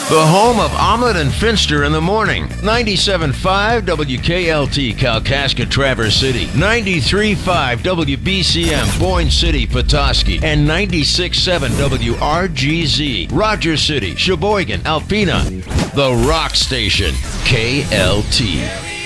The home of Omelet and Finster in the morning. 97.5 WKLT Kalkaska Traverse City. 93.5 WBCM Boyne City Petoskey. And 96.7 WRGZ Rogers City, Sheboygan, Alpena. The Rock Station. KLT.